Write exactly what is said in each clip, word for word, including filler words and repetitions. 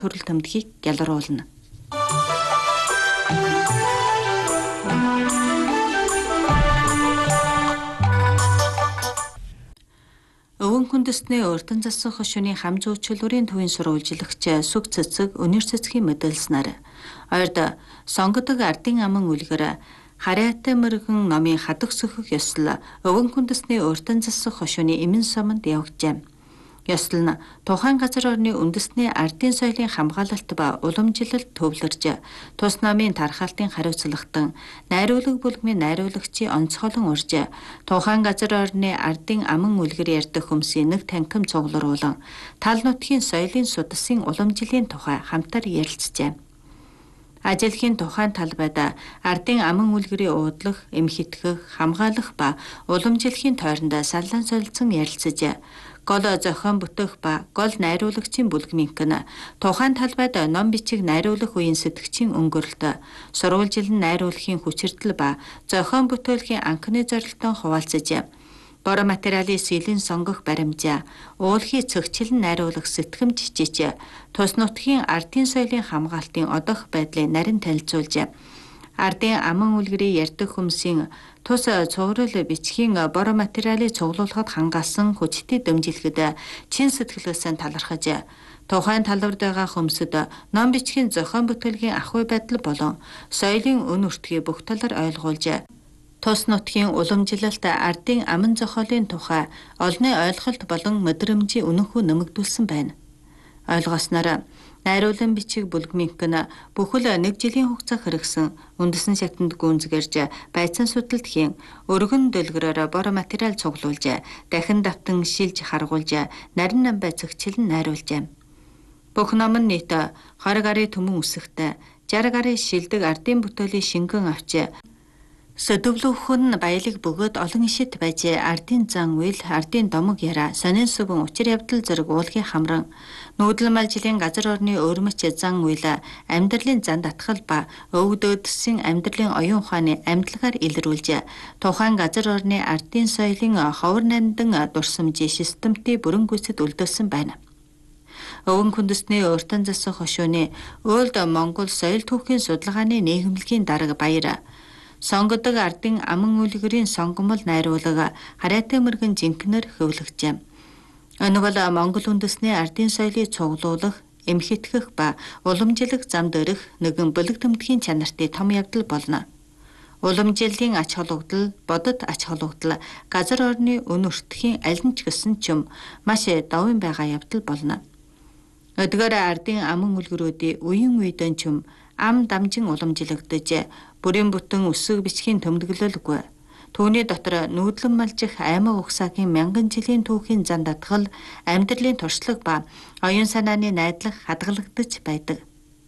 төрөл төмдгийг ялруулна. Өвөн хүндэстний урдан засах хошууны хам зүйчлэлүүрийн төвийн сурвалжлагч Сүг цэцэг өнөр цэцгийн мэдээлснээр ойрд сонгодог ардын аман үлгэр хараатай мөргөн номын хадах сөхөх ёслол өвөн хүндэстний урдан засах хошууны эмэн сомонд явагджээ. Ёслол нь тухайн газар орны үндэсний ардын соёлын хамгаалалт ба уламжлалт төвлөрж тус намын тархалтын хариуцлагатан найруулга бүлгмийн найруулагчийн онцгойлон урж тухайн газар орны ардын аман үлгэр ярьдаг хүмүүсийн нэг танхим цуглуулан тал нутгийн соёлын судасын уламжлалын тухай хамтар ярилцжээ. Ажилхийн тухайн талбайд ардын аман үлгэрийн уудлах, эмхэтгэх, хамгаалах ба уламжлахын тойронд саллан солилцсон ярилцаж гол зохион бүтэх ба гол найруулагчийн бүлгмийнх нь тухайн талбайд ном бичиг найруулах үеийн сэтгчийн өнгөрлөлт, сурвалжилан найруулахын хүчирдэл ба зохион бүтээлийн анхны зорилтон хуваалцаж бор материалын сэлэн сонгох баримжаа, уулхий цогчлон найруулах сэтгэмж жижиж, тус нутгийн ардын соёлын хамгаалтын одох байдлыг нарийн танилцуулж, ардын аман үлгэрийн ярьдаг хүмүүсийн тус цуврал бичгийн бор материалыг цуглуулахад хангасан хүчтэй дэмжлэхэд чин сэтгэлгээсээ талархаж, тухайн талбарт байгаа хүмүүсд ном бичгийн зохион бүтээлийн ахуй байдал болон соёлын өн өртгийг бүх талаар ойлгуулж, тус нутгийн уламжлалт ардын аман зохиолын тухай олонний ойлголт болон мэдрэмжийн үнэнхүү нэмэгдүүлсэн байна. Ойлгосноор найруулан бичиг бүлгмийнх нь бүхэл нэг жилийн хугацаа хэрэгсэн үндэсний шатанд гүнзгэрж байцаан судалт хийн өргөн дэлгэрээр бор материал цуглуулж дахин давтан шилж харгуулж нарийн намбай цогчлон найруулжээ. Бүх ном нь нийт двадцать гарын төмөн үсэгтэй шестьдесят гарын шилдэг ардын бүтээлийн шингэн авч сөдөвлөхөн баялаг бөгөөд олон ишит байж ардын зан үйл, ардын домог яраа, сонин сүбэн учир явдал зэрэг уулгийн хамран, нүүдэл малжилын газар орны өрмөч зан үйл, амьдралын зан татгал ба өвгдөөдсөн амьдралын оюун ухааны амьдлагаар илрүүлж, тухайн газар орны ардын соёлын ховор нандин дурсамжийн системтэй бүрэн гүйцэд үлдээсэн байна. Өвөн хүндэстний уртан засах хошууны Old Монгол соёл түүхийн судалгааны нийгэмлэгийн дарга баяр сонгодог ардын аман үлгэрийн сонгомол найруулга хараатай мөргөн жинкнэр хөвлөгчээ. Энэ бол Монгол үндэсний ардын соёлыг цуглуулах, эмхэтгэх ба уламжлах замд өрөх нэгэн бүлэг тэмдгийн чанартай том явдал болно. Уламжлалын ач холбогдол, бодит ач холбогдол, газар орны өн өртөхийн аль нь ч гэсэн ч юм маш давын байгаа явдал болно. Өдгөр ардын аман үлгэрүүдийн үеийн үедэн ч юм ам дамжин уламжлагдаж бүрийн бүтэн өсөг бичгийн төмдөглөлгүй. Түүний дотор нүүдлэн малжих аймаг угсаагийн мянган жилийн түүхийн зан татгал, амьдралын туршлага ба оюун санааны найдлах хадгалагдаж байдаг.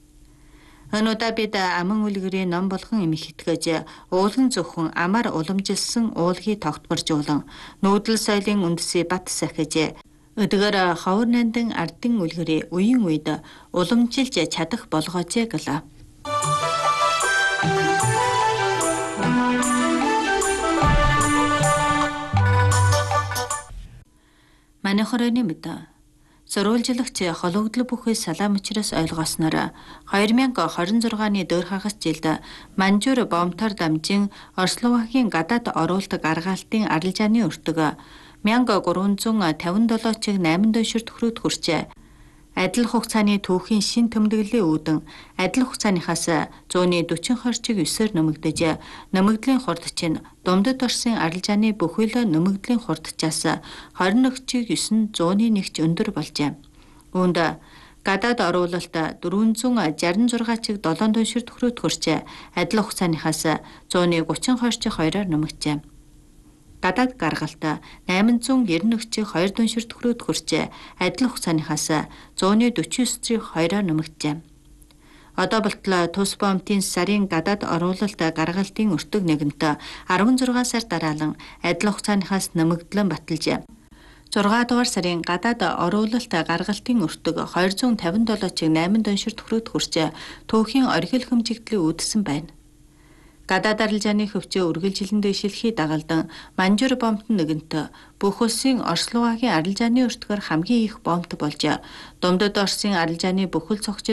Өнөөдөр бид аман үлгэрийн ном болгон эмх итгэж, уулган зөвхөн амар уламжилсан уулгийг тогтморжуулан, нүүдэл соёлын үндэсийг бат сахиж, өдгөр ховор нандин ардын үлгэрийн үеийн үед уламжилж чадах болгоожээ гэлээ. Манай хорооны мэдээ. Сурвалжлагч хологдлог бүхий салаам учраас ойлгосноор две тысячи двадцать шестны дөр хагас жилд Манжуур бомтоор дамжин Орсловакийн гадаад оруулалт гаргаалтын арилжааны өртөг мянга гуравзуун тавин долоо чиг найман дэвшир төхрөд хүрчээ. Адил хугацааны түүхийн шин төмдөглөлийн үүдэн адил хугацааныхаас зууны дөрвөн хорчиг ёсоор нэмэгдэж, нэмэгдлийн хурд чинь думдад орсон арилжааны бүхэл нэмэгдлийн хурдчаас двадцать нэг чиг ёс зууны нэгч өндөр болжээ. Үүнд гадаад оруулалт дөрвөнзүүн шестьдесят шесть чиг долоо дэвшир төхрөд хүрчээ. Адил хугацааныхаас зууны тридцать хорчиг хоёроор нэмэгджээ. Гадаад гаргалт восемьсот девяносто нэг чиг хоёр дэвшир төхрөд хүрчээ. Адил хугацааныхаас зууны дөрвөн ёс чиг хоёроор нэмэгджээ. Одоо болтлоо тус бомтын сарын гадаад оруулалт гаргалтын өртөг нэгэнт16 сар дараалан адил хугацааныхаас нэмэгдлэн баталжээ. зургаан дугаар сарын гадаад оруулалт гаргалтын өртөг двести пятьдесят семь чиг восемь дэвшир төхрөд хүрчээ. Түүхийн орхил хэмжигдлийн үүдсэн байна. Гадаад арилжааны хөвчөө үргэлжилэн дэвшилхий дагалдан Манжур бомт нэгэнт бүх улсын Орслуугагийн арилжааны өртгөр хамгийн их бомт болж Думдад Оросын арилжааны бүхэл цогцод